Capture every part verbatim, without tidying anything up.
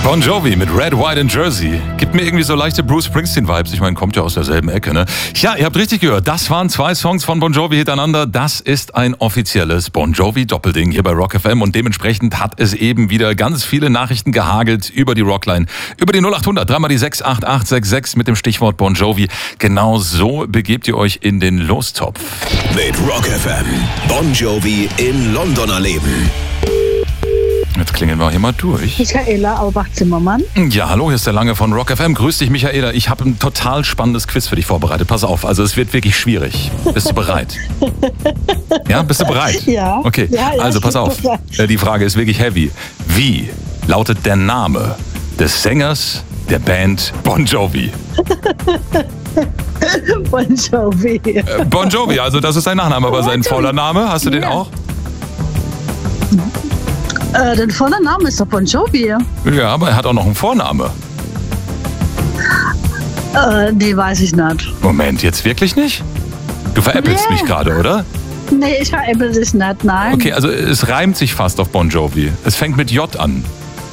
Bon Jovi mit Red, White and Jersey. Gibt mir irgendwie so leichte Bruce Springsteen-Vibes. Ich meine, kommt ja aus derselben Ecke, ne? Ja, ihr habt richtig gehört. Das waren zwei Songs von Bon Jovi hintereinander. Das ist ein offizielles Bon Jovi-Doppelding hier bei Rock F M. Und dementsprechend hat es eben wieder ganz viele Nachrichten gehagelt über die Rockline. Über die null acht hundert, dreimal die sechs acht acht sechs sechs mit dem Stichwort Bon Jovi. Genau so begebt ihr euch in den Lostopf. Mit Rock F M. Bon Jovi in London erleben. Jetzt klingeln wir hier mal durch. Michaela Aubach-Zimmermann. Ja, hallo, hier ist der Lange von Rock F M. Grüß dich, Michaela. Ich habe ein total spannendes Quiz für dich vorbereitet. Pass auf, also es wird wirklich schwierig. Bist du bereit? Ja, bist du bereit? Ja. Okay, ja, ja, also pass auf. Bereit. Die Frage ist wirklich heavy. Wie lautet der Name des Sängers der Band Bon Jovi? Bon Jovi. Äh, Bon Jovi, also das ist sein Nachname, aber sein voller Name, hast du den ja. auch? Äh, der volle Name ist doch Bon Jovi. Ja, aber er hat auch noch einen Vorname. Äh, nee, weiß ich nicht. Moment, jetzt wirklich nicht? Du veräppelst nee. mich gerade, oder? Nee, ich veräppel dich nicht, nein. Okay, also es reimt sich fast auf Bon Jovi. Es fängt mit J an.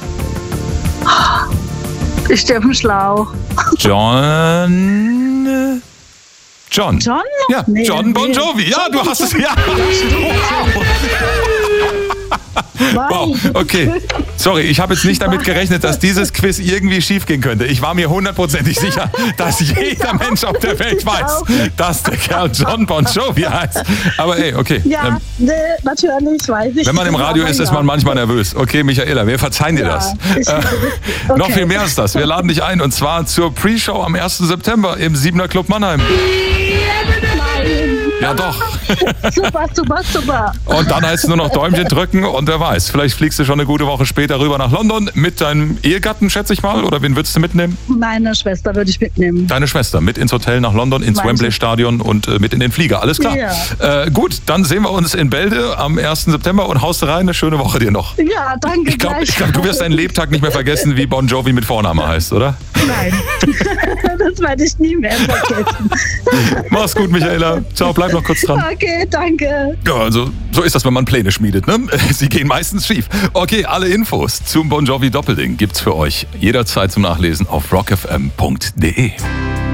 Ich stehe auf dem Schlauch. John... John. John? Ja, nee, John Bon nee. Jovi. Ja, John du hast es. Ja. Wow, okay. Sorry, ich habe jetzt nicht damit gerechnet, dass dieses Quiz irgendwie schief gehen könnte. Ich war mir hundertprozentig sicher, dass jeder Mensch auf der Welt weiß, dass der Kerl John Bon Jovi heißt. Aber ey, okay. Ja, Ähm, nee, natürlich weiß ich. wenn man im Radio ist, ist man manchmal nervös. Okay, Michaela, wir verzeihen dir Ja, das. ich- Äh, okay. Noch viel mehr als das. Wir laden dich ein und zwar zur Pre-Show am ersten September im Siebener Club Mannheim. Ja, doch. Super, super, super. Und dann heißt es nur noch Däumchen drücken und wer weiß, vielleicht fliegst du schon eine gute Woche später rüber nach London mit deinem Ehegatten, schätze ich mal, oder wen würdest du mitnehmen? Meine Schwester würde ich mitnehmen. Deine Schwester mit ins Hotel nach London, ins Wahnsinn. Wembley-Stadion und äh, mit in den Flieger, alles klar. Ja. Äh, gut, dann sehen wir uns in Bälde am ersten September und haust rein, eine schöne Woche dir noch. Ja, danke Ich glaube, gleich. ich glaub, du wirst deinen Lebtag nicht mehr vergessen, wie Bon Jovi mit Vorname heißt, oder? Nein, das werde ich nie mehr vergessen. Mach's gut, Michaela. Ciao, bleib noch kurz dran. Okay, danke. Ja, also so ist das, wenn man Pläne schmiedet, ne? Sie gehen meistens schief. Okay, alle Infos zum Bon Jovi Doppelding gibt's für euch jederzeit zum Nachlesen auf rock f m punkt d e.